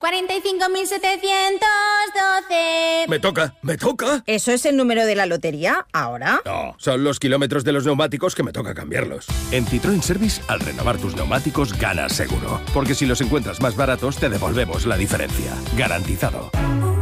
45.712. Me toca. ¿Eso es el número de la lotería ahora? No, son los kilómetros de los neumáticos que me toca cambiarlos. En Citroën Service, al renovar tus neumáticos, ganas seguro. Porque si los encuentras más baratos, te devolvemos la diferencia. Garantizado.